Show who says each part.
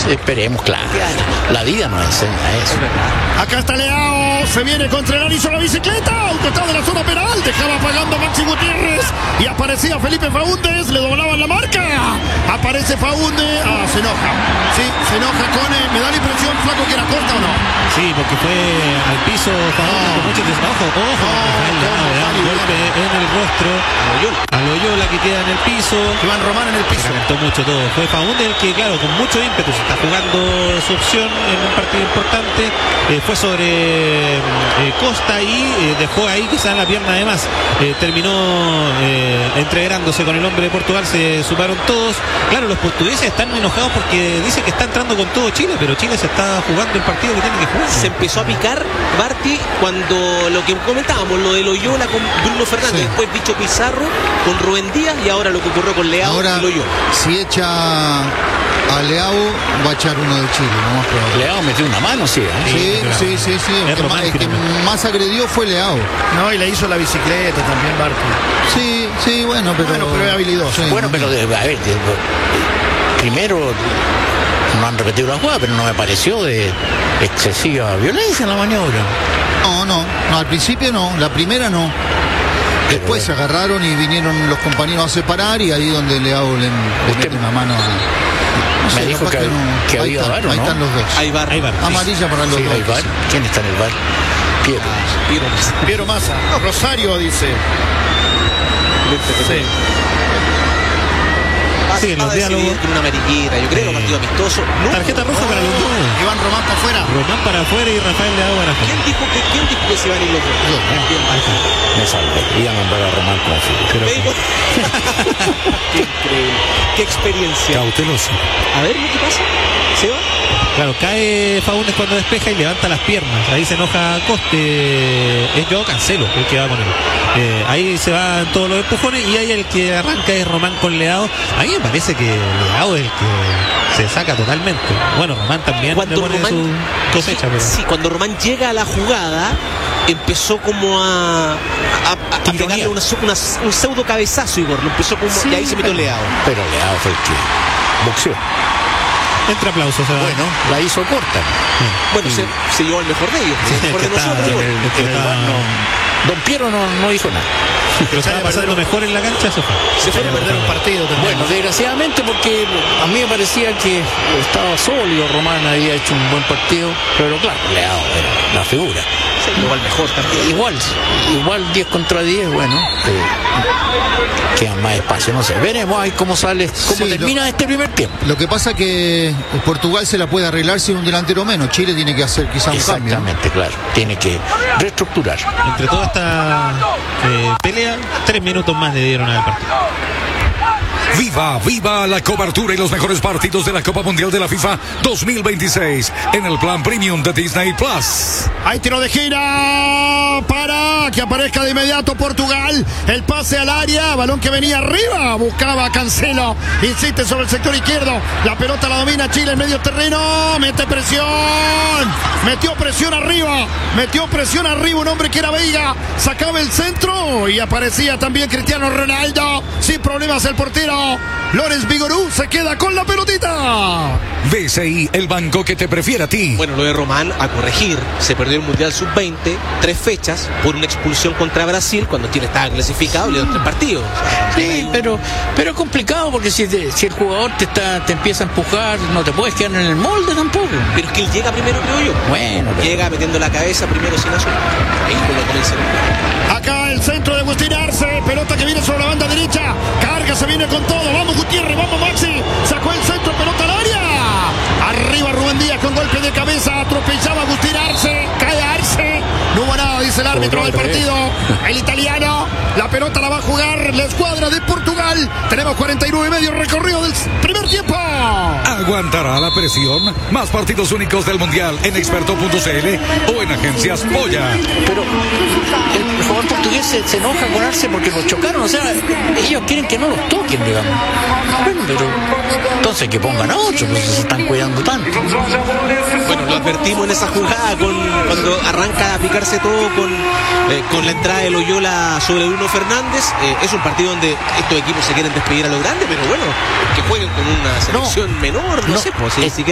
Speaker 1: esperemos, claro. La vida nos enseña eso.
Speaker 2: Acá está Leao, se viene contra el hizo la bicicleta, un costado de la zona penal, dejaba pagando a Maxi Gutiérrez y aparecía Felipe Faúndez, le doblaban la marca, aparece Faúndez, se enoja, sí, se enoja con me da la impresión, flaco, que era corta o no.
Speaker 3: Sí, porque fue al piso Faúndez con mucho desabajo, ojo, le da un golpe en el rostro a Loyola que queda en el piso,
Speaker 2: Iván Román en el piso.
Speaker 3: Se calentó mucho todo, fue Faúndez el que, claro, con mucho ímpetu se está jugando su opción en un partido importante, fue sobre Costa y dejó ahí quizás la pierna de más, terminó entregándose con el hombre de Portugal, se sumaron todos. Claro, los portugueses están enojados porque dicen que está entrando con todo Chile, pero Chile se está jugando el partido que tiene que jugar.
Speaker 4: Se empezó a picar Barty cuando lo que comentábamos, lo de Loyola con Bruno Fernández, sí. Después dicho Pizarro con Rubén Díaz y ahora lo que ocurrió con Leao y Loyola.
Speaker 5: Si echa a Leao, va a echar uno de Chile, ¿no? Más probable.
Speaker 1: Leao metió una mano, sí.
Speaker 5: Sí. El que más agredió fue Leao.
Speaker 2: No, y le hizo la bicicleta también Barty.
Speaker 5: Sí, bueno, pero
Speaker 2: es habilidoso.
Speaker 5: Sí,
Speaker 1: bueno, pero a ver, primero no han repetido la jugada, pero no me pareció de excesiva violencia en la maniobra.
Speaker 5: No, al principio no, la primera no. Después se agarraron y vinieron los compañeros a separar y ahí donde Leao le mete una mano a...
Speaker 1: me dijo que había VAR, ¿no?
Speaker 5: Ahí están los dos.
Speaker 4: Hay VAR.
Speaker 5: Amarilla para los dos.
Speaker 1: Hay VAR. ¿Quién está en el VAR?
Speaker 2: Piero Massa. Rosario dice. Sí.
Speaker 3: Sí, en los diálogos.
Speaker 4: Con una mariquita, yo creo, partido amistoso.
Speaker 3: Tarjeta roja para los dos.
Speaker 2: Iván Román para afuera.
Speaker 3: Román para afuera y Rafael Leao para afuera.
Speaker 4: ¿Quién dijo que se iban a ir los dos?
Speaker 1: Me salvé. Iba a mandar a Román como figura.
Speaker 4: Qué increíble. Qué experiencia.
Speaker 6: Cauteloso.
Speaker 4: A ver, ¿qué pasa? ¿Se va?
Speaker 3: Claro, cae Faúndez cuando despeja y levanta las piernas. Ahí se enoja Coste. Es Joao Cancelo el que va con él. Ahí se van todos los empujones y ahí el que arranca es Román con Leao. A mí me parece que Leao es el que se saca totalmente. Bueno, Román también
Speaker 4: cuando
Speaker 3: le pone
Speaker 4: Román,
Speaker 3: su cosecha. Pero...
Speaker 4: Sí, cuando Román llega a la jugada, empezó como a pegarle un pseudo cabezazo, Igor. Lo empezó como y ahí se metió Leao.
Speaker 1: Pero Leao fue el que boxeó.
Speaker 3: Entre aplausos.
Speaker 1: Bueno, la hizo corta.
Speaker 4: Bueno, se llevó al mejor de ellos. El mejor de nosotros.
Speaker 1: Don Piero no dijo nada.
Speaker 3: Pero estaba pasando mejor en la cancha, eso fue.
Speaker 2: Se fue a perder un partido también.
Speaker 1: Bueno, desgraciadamente, porque a mí me parecía que estaba sólido, Román había hecho un buen partido, pero claro, Leao era la figura.
Speaker 4: Igual mejor también.
Speaker 1: Igual 10 contra 10, bueno, queda más espacio, no sé, veremos ahí cómo sale, cómo termina este primer tiempo.
Speaker 5: Lo que pasa que Portugal se la puede arreglar sin un delantero menos. Chile tiene que hacer quizá un cambio.
Speaker 1: Exactamente, claro, tiene que reestructurar.
Speaker 3: Entre toda esta pelea, 3 minutos más le dieron al partido.
Speaker 6: Viva la cobertura y los mejores partidos de la Copa Mundial de la FIFA 2026 en el plan premium de Disney Plus.
Speaker 2: Hay tiro de gira para que aparezca de inmediato Portugal. El pase al área, balón que venía arriba, buscaba Cancelo, insiste sobre el sector izquierdo. La pelota la domina Chile en medio terreno, metió presión arriba, un hombre que era Veiga, sacaba el centro y aparecía también Cristiano Ronaldo. Sin problemas el portero Lorenz Vigorú se queda con la pelotita.
Speaker 6: BCI, el banco que te prefiere a ti.
Speaker 4: Bueno, lo de Román, a corregir, se perdió el Mundial Sub-20, 3 fechas, por una expulsión contra Brasil, cuando Chile estaba clasificado, le dio 3 partidos.
Speaker 1: Sí, pero es complicado porque si el jugador te empieza a empujar, no te puedes quedar en el molde tampoco.
Speaker 4: Pero es que él llega primero, creo yo.
Speaker 1: Bueno,
Speaker 4: llega metiendo la cabeza primero sin azul. Ahí lo comienza.
Speaker 2: Acá el centro de Agustín Arce, pelota que viene sobre la banda derecha, carga, se viene con todo, vamos Gutiérrez, vamos Maxi, sacó el centro, pelota al área, arriba Rubén Díaz con golpe de cabeza, atropellaba a Agustín Arce, cae Arce, no hubo nada, dice el árbitro del partido, el italiano, la pelota la va a jugar la escuadra de Portugal, tenemos 49 y medio recorrido del primer tiempo.
Speaker 6: ¿Aguantará la presión? Más partidos únicos del Mundial en experto.cl o en Agencias Polla.
Speaker 1: Pero el jugador portugués se enoja con Arce porque lo chocaron, o sea, ellos quieren que no los toquen, digamos. Bueno, pero entonces que pongan a otro, pues se están cuidando tanto.
Speaker 4: Bueno, lo advertimos en esa jugada cuando arranca a picarse todo con la entrada de Loyola sobre Bruno Fernández. Es un partido donde estos equipos se quieren despedir a lo grande, pero bueno, que jueguen con una selección menor, no sé, pues, si